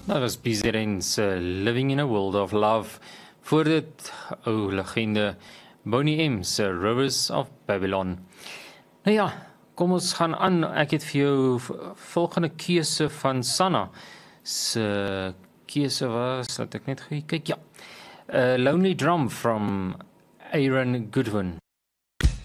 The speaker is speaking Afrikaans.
Dat was BZN's Living in a World of Love. Voor dit ou legende Boney M se Rivers of Babylon. Nou ja, kom ons gaan aan. Ek het vir jou volgende keuse van Sanna se keuse was, laat ek net kyk, ja. Lonely Drum from Aaron Goodwin.